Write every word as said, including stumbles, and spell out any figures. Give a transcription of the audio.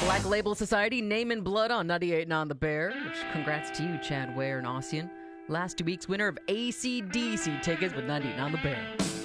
Black Label Society, Name in Blood on ninety-eight point nine The Bear. Which, congrats to you, Chad Ware and Ossian. Last week's winner of A C D C tickets with ninety-eight point nine The Bear.